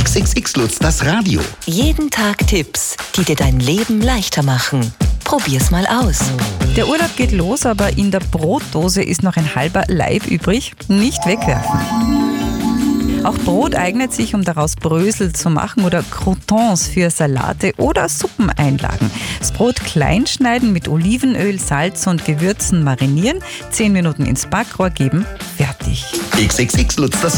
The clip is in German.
XXX Lutz, das Radio. Jeden Tag Tipps, die dir dein Leben leichter machen. Probier's mal aus. Der Urlaub geht los, aber in der Brotdose ist noch ein halber Laib übrig. Nicht wegwerfen. Auch Brot eignet sich, um daraus Brösel zu machen oder Croutons für Salate oder Suppeneinlagen. Das Brot klein schneiden, mit Olivenöl, Salz und Gewürzen marinieren, 10 Minuten ins Backrohr geben, fertig. XXX Lutz, das